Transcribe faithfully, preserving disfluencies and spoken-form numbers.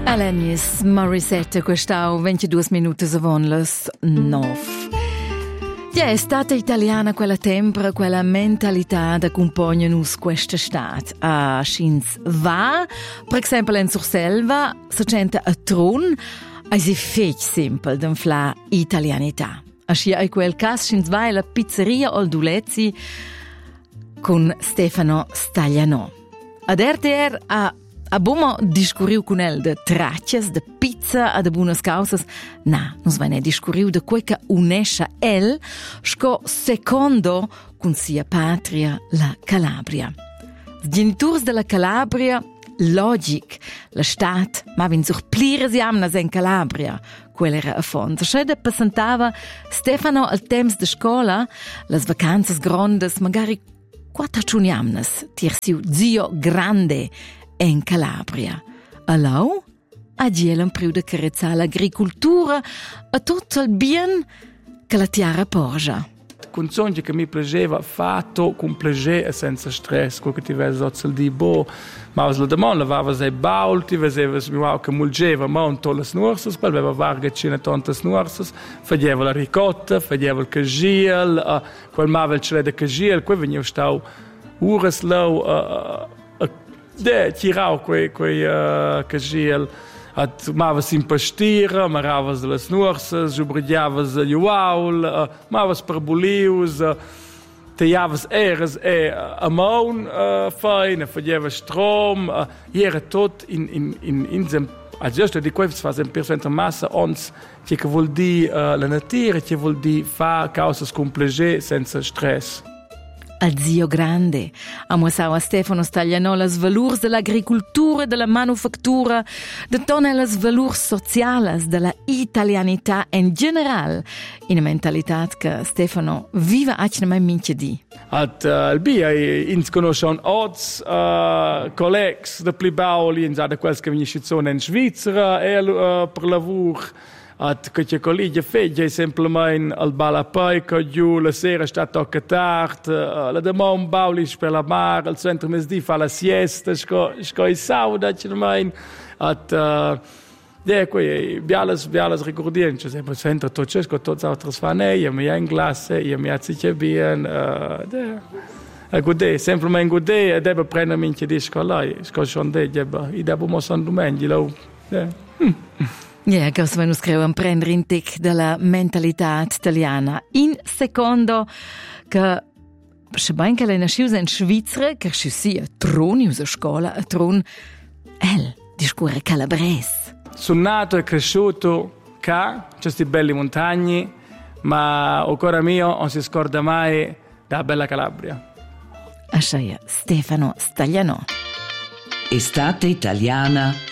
Alanis Morissette, questa ventidue minuti avon les nove. Ja, è stata italiana quella tempra, quella mentalità da accompagna-nus questa stat. A Schins va, per esempio in Surselva, si sente a tron, e si fece simple d'enfla italianità. A scia è quel caso Schins va è la pizzeria Oldulezzi con Stefano Stagliano. Ad R T R a Abbiamo discorriu con el de traccias, de pizza e de buonas causas. Na, non svene discorriu de quel che unesce el, sco secondo con sia patria, la Calabria. I genitori della Calabria, logic, la stat, ma vin sur plires jamnas in Calabria, quella era a fondo. Scede presentava Stefano al temps de scola, las vacanzas grandes, magari quattro jamnas, tirsiu zio grande, in Calabria. Allau, a gielan priu de carezzare l'agricoltura e tutto il bien che la tiara porgia. Con songe che mi piaceva fatto con piacere e senza stress, quello che ti vedi sotto di bo, ma la domanda lavava sei baul, ti vedeva mi wow che mulgeva monto le snursas, poi aveva varga cina tante snursas, faceva la ricotta, faceva il cagiel, uh, quel mava il cele de cagiel, poi veniva stau ures lau uh, De, tirau quei, quei uh, cagiel, at mavas in pastira, maravas de las nursas, jubridiavas gli uaul, uh, mavas per bulius, uh, teiavas eres e uh, a maun uh, fein, faceva strom, uh, era tot in, in, in, in sem, a giusto di quei fa sempre senza massa, ons, che vuol di uh, la natura, che vuol di fa causas con piacere senza stress. Al zio grande, amosava Stefano Stagliano las valurs dell'agricoltura e della manufattura, de tone las valurs sociales della italianità in general, in una mentalità che Stefano vive anche mai minchia di. At uh, il bia ins conoscion oz uh, collegs de pli bauli in da quels che veniscono in Svizzera e uh, per lavoro. At che c'è collega feglia semplicemente al balapai che giù la sera sta tocca tardi, uh, la demon baulis per la mare, al centro mesdi fa la siesta, sco sco i sauda c'è mai at uh, de quei bialas bialas ricordienze sempre centro tutto sco tutto altre sfane, io mi in classe, io mi azzice bien, uh, de a gode semplicemente gode e deve prendere minchia di scuola, sco schon de debba, i devo mo son domendi lo. Ja, cosa venus creu a prendere in tec della mentalità italiana. In secondo che se ben che lei nasciusa in Svizzera, che si sia tron in scuola, a tron, el discorre calabrese. Sono nato e cresciuto qua, queste belle montagne, ma ancora mio non si scorda mai da bella Calabria. Ascia Stefano Stagliano. Estate italiana